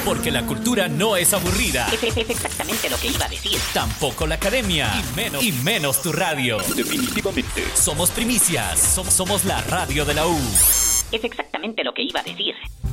Porque la cultura no es aburrida. Es exactamente lo que iba a decir. Tampoco la academia. Y menos tu radio. Definitivamente. Somos primicias. Somos la radio de la U. Es exactamente lo que iba a decir.